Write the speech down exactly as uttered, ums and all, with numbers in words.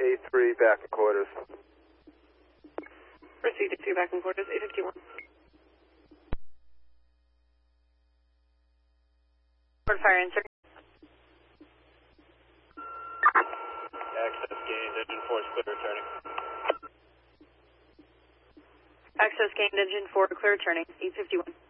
A three back in quarters. Proceed to two back in quarters, eight fifty-one. Port fire insert. Access gained, engine four is clear returning. Access gained, engine four clear returning, eight fifty-one.